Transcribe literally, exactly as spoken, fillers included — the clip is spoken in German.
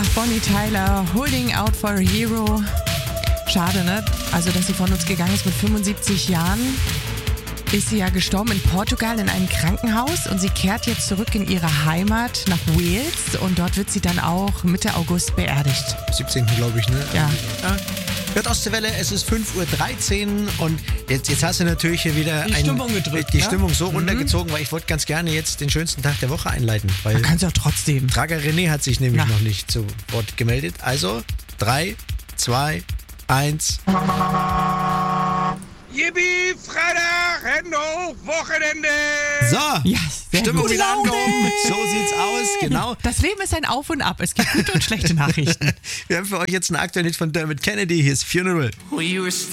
Ja, Bonnie Tyler, Holding Out for a Hero. Schade, ne? Also, dass sie von uns gegangen ist mit fünfundsiebzig Jahren. Ist sie ja gestorben in Portugal in einem Krankenhaus und sie kehrt jetzt zurück in ihre Heimat nach Wales und dort wird sie dann auch Mitte August beerdigt. siebzehnten glaube ich, ne? Ja. ja. Hört aus der Welle, es ist fünf Uhr dreizehn und jetzt, jetzt hast du natürlich hier wieder die ein, Stimmung gedrückt, die ne? Stimmung so Mhm. runtergezogen, weil ich wollte ganz gerne jetzt den schönsten Tag der Woche einleiten. Weil Man kann es auch trotzdem. Trager René hat sich nämlich Na. noch nicht zu Wort gemeldet. Also drei, zwei, eins. Yippie, Freitag, Hände hoch, Wochenende! So, Ja, sehr Stimmung gut. wieder angehoben. So sieht's aus, genau. Das Leben ist ein Auf und Ab. Es gibt gute und schlechte Nachrichten. Wir haben für euch jetzt einen aktuellen Hit von Dermot Kennedy. Hier ist Funeral.